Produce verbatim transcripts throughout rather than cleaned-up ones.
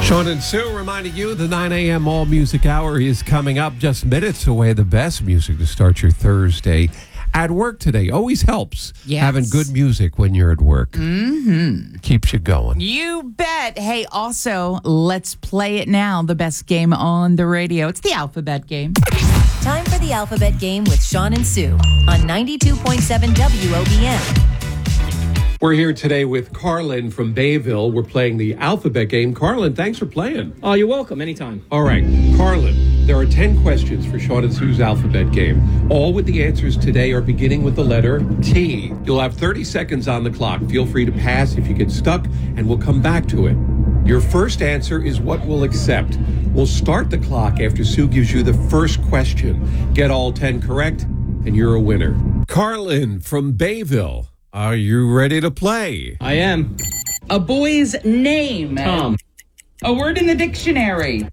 Sean and Sue reminding you the nine a.m. All Music Hour is coming up just minutes away. The best music to start your Thursday at work today. Always helps Yes. having good music when you're at work. Mm-hmm. Keeps you going. You bet. Hey, also, let's play it now. The best game on the radio. It's the Alphabet Game. Time for the Alphabet Game with Sean and Sue on ninety-two point seven W O B M. We're here today with Carlin from Bayville. We're playing the Alphabet Game. Carlin, thanks for playing. Oh, you're welcome. Anytime. All right, Carlin, there are ten questions for Sean and Sue's Alphabet Game. All with the answers today are beginning with the letter T. You'll have thirty seconds on the clock. Feel free to pass if you get stuck, and we'll come back to it. Your first answer is what we'll accept. We'll start the clock after Sue gives you the first question. Get all ten correct, and you're a winner. Carlin from Bayville, are you ready to play? I am. A boy's name. Tom. A word in the dictionary.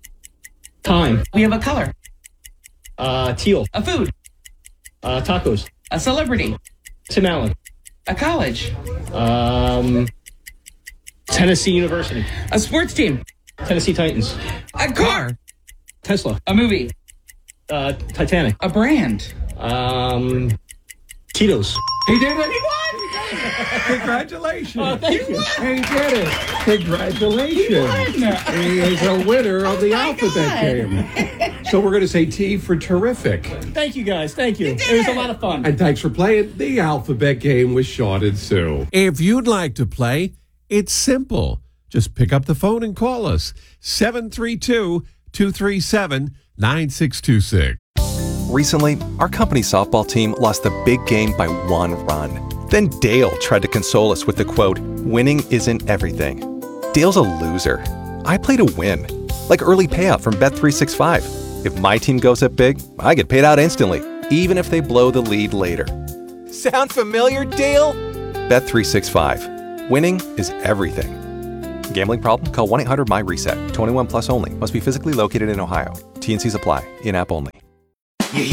Time. We have a color. Uh, teal. A food. Uh, tacos. A celebrity. Tim Allen. A college. Um, Tennessee University. A sports team. Tennessee Titans. A car. Tesla. A movie. Uh, Titanic. A brand. Um, Tito's. He did it. He won. Congratulations. Oh, thank you. He did it. Congratulations. He is a winner of the Alphabet Game. So we're going to say T for terrific. Thank you, guys. Thank you. It was a lot of fun. And thanks for playing the Alphabet Game with Sean and Sue. If you'd like to play, it's simple. Just pick up the phone and call us. seven three two, two three seven, nine six two six. Recently, our company softball team lost the big game by one run. Then Dale tried to console us with the quote, "Winning isn't everything." Dale's a loser. I play to win. Like early payout from Bet three sixty-five. If my team goes up big, I get paid out instantly, even if they blow the lead later. Sound familiar, Dale? Bet three sixty-five. Winning is everything. Gambling problem? Call one eight hundred M Y RESET. twenty-one plus only. Must be physically located in Ohio. T and Cs apply. In-app only.